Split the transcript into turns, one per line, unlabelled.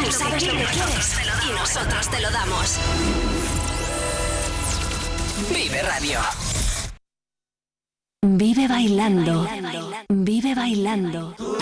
Tú sabes lo que quieres y nosotros te lo damos. Vive Radio.
Vive bailando. Vive bailando.